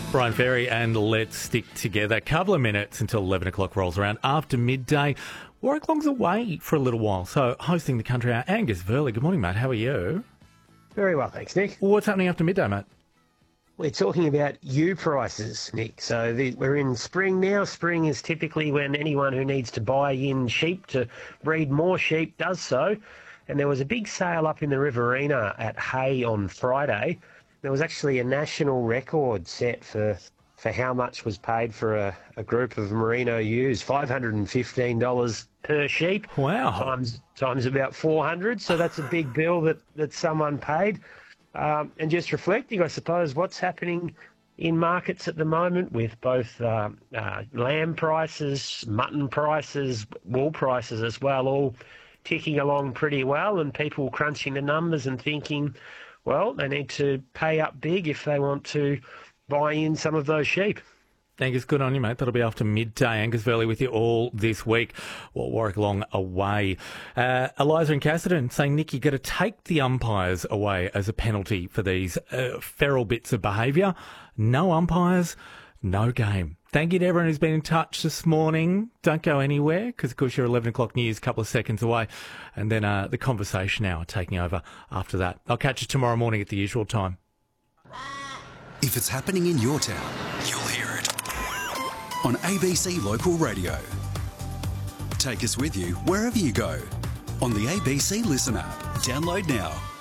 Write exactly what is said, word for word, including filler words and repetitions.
Brian Ferry and Let's Stick Together. A couple of minutes until eleven o'clock rolls around. After midday, Warwick Long's away for a little while. So hosting the country hour, Angus Verley. Good morning, mate. How are you? Very well, thanks, Nick. What's happening after midday, mate? We're talking about ewe prices, Nick. So the, we're in spring now. Spring is typically when anyone who needs to buy in sheep to breed more sheep does so. And there was a big sale up in the Riverina at Hay on Friday. There was actually a national record set for for how much was paid for a, a group of merino ewes, five hundred fifteen dollars per sheep. Wow. Times, times about four hundred. So that's a big bill that, that someone paid. Um, and just reflecting, I suppose, what's happening in markets at the moment with both uh, uh, lamb prices, mutton prices, wool prices as well, all ticking along pretty well, and people crunching the numbers and thinking, well, they need to pay up big if they want to buy in some of those sheep. Angus, good on you, mate. That'll be after midday. Angus Verley with you all this week. Well, Warwick Long away. Uh, Eliza and Cassidy saying, Nick, you've got to take the umpires away as a penalty for these uh, feral bits of behaviour. No umpires, no game. Thank you to everyone who's been in touch this morning. Don't go anywhere because, of course, you're eleven o'clock news, a couple of seconds away. And then uh, the conversation hour taking over after that. I'll catch you tomorrow morning at the usual time. If it's happening in your town, you'll hear it on A B C Local Radio. Take us with you wherever you go on the A B C Listen app. Download now.